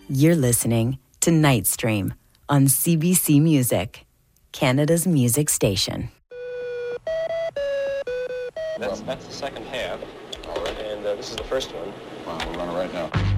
You're listening to Nightstream on CBC Music, Canada's music station. That's the second half. All right. And this is the first one. Well, we'll run it right now.